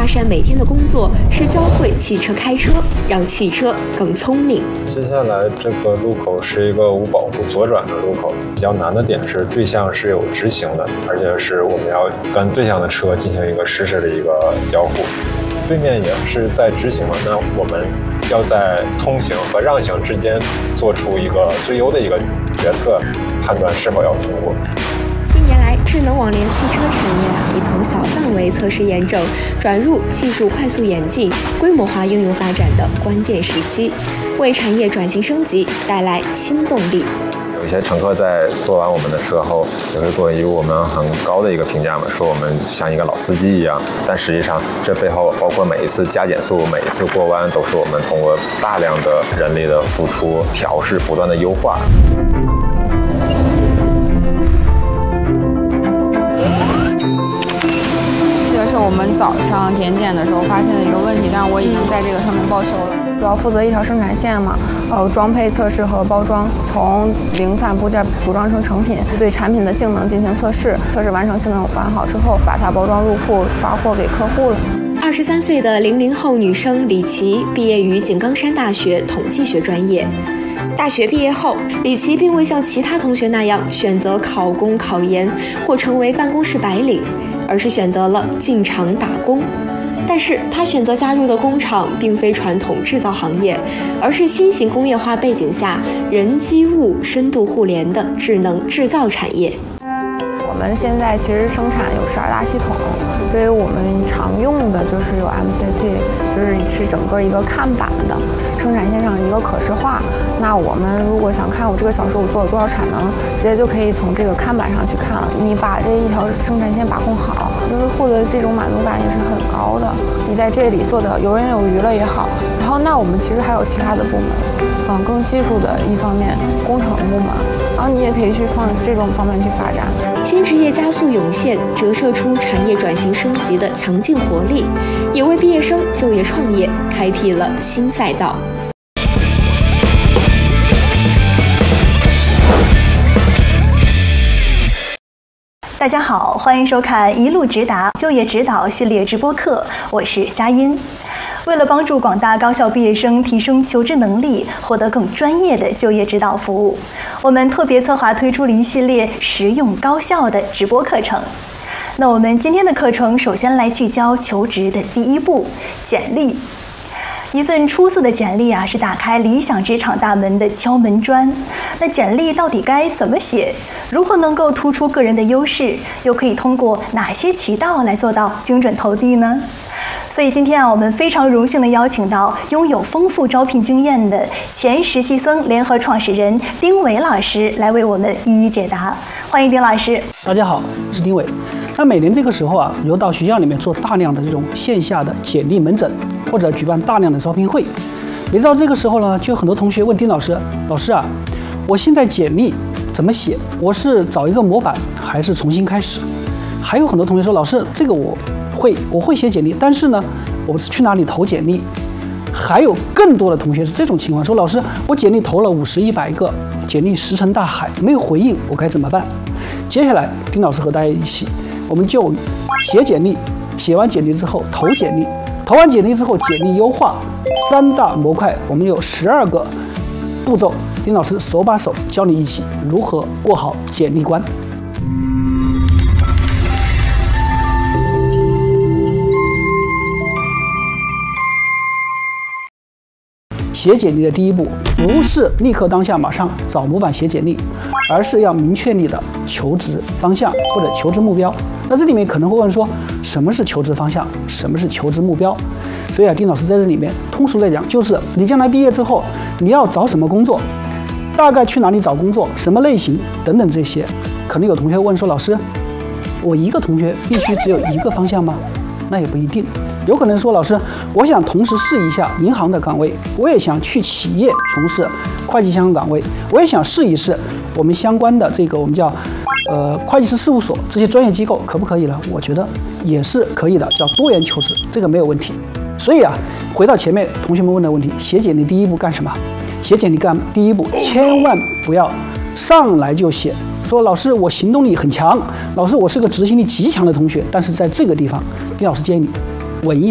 华山每天的工作是教会汽车开车，让汽车更聪明。 接下来这个路口是一个无保护左转的路口，比较难的点是对向是有直行的，而且是我们要跟对向的车进行一个实时的一个交互。对面也是在直行的，那我们要在通行和让行之间做出一个最优的一个决策，判断是否要通过。 近年来，智能网联汽车产业已从小范围测试验证转入技术快速演进、规模化应用发展的关键时期，为产业转型升级带来新动力。 有一些乘客在坐完我们的车后，也会给予我们很高的一个评价嘛，说我们像一个老司机一样。但实际上，这背后包括每一次加减速、每一次过弯，都是我们通过大量的人力的付出、调试、不断的优化。 这个是我们早上点检的时候发现的一个问题，但是我已经在这个上面报修了。主要负责一条生产线嘛，装配测试和包装，从零散部件组装成成品，对产品的性能进行测试，测试完成、性能完好之后，把它包装入库，发货给客户了。 23岁的00后女生李琦毕业于井冈山大学统计学专业。大学毕业后，李琦并未像其他同学那样选择考公考研或成为办公室白领，而是选择了进厂打工。但是他选择加入的工厂并非传统制造行业，而是新型工业化背景下人机物深度互联的智能制造产业。 我们现在其实生产有12大系统，所以我们常用的就是有 MCT， 就是整个一个看板的生产线上一个可视化。那我们如果想看我这个小时我做了多少产能，直接就可以从这个看板上去看了。你把这一条生产线把控好，就是获得这种满足感也是很高的。你在这里做的游刃有余了也好，然后那我们其实还有其他的部门，更技术的一方面，工程部门，然后你也可以去放这种方面去发展。 新职业加速涌现，折射出产业转型升级的强劲活力，也为毕业生就业创业开辟了新赛道。 大家好，欢迎收看一路直达就业指导系列直播课，我是佳音。为了帮助广大高校毕业生提升求职能力，获得更专业的就业指导服务，我们特别策划推出了一系列实用高效的直播课程。那我们今天的课程首先来聚焦求职的第一步——简历。一份出色的简历是打开理想职场大门的敲门砖。那简历到底该怎么写？如何能够突出个人的优势？又可以通过哪些渠道来做到精准投递呢？所以今天我们非常荣幸地邀请到拥有丰富招聘经验的前实习生联合创始人丁伟老师来为我们一一解答。欢迎丁老师。 大家好，我是丁伟。那每年这个时候有到学校里面做大量的这种线下的简历门诊，或者举办大量的招聘会。每到这个时候呢，就有很多同学问丁老师：“老师我现在简历怎么写？我是找一个模板，还是重新开始？”还有很多同学说：“老师，这个我会写简历，但是呢，我去哪里投简历？”还有更多的同学是这种情况，说：“老师，我简历投了50、100个，简历石沉大海，没有回应，我该怎么办？”接下来，丁老师和大家一起，我们就写简历，写完简历之后投简历，投完简历之后简历优化3大模块，我们有12个步骤，丁老师手把手教你一起如何过好简历关。写简历的第一步，不是立刻当下马上找模板写简历，而是要明确你的求职方向或者求职目标。那这里面可能会问说，什么是求职方向，什么是求职目标？所以丁老师在这里面通俗来讲，就是你将来毕业之后，你要找什么工作，大概去哪里找工作，什么类型等等这些。可能有同学问说，老师，我一个同学必须只有一个方向吗？那也不一定。有可能说，老师，我想同时试一下银行的岗位，我也想去企业从事会计相关岗位，我也想试一试我们相关的这个我们叫会计师事务所这些专业机构，可不可以呢？我觉得也是可以的，叫多元求职，这个没有问题。所以回到前面同学们问的问题，写简历第一步干什么？写简历第一步，千万不要上来就写说，老师我行动力很强，老师我是个执行力极强的同学，但是在这个地方，丁老师建议你稳一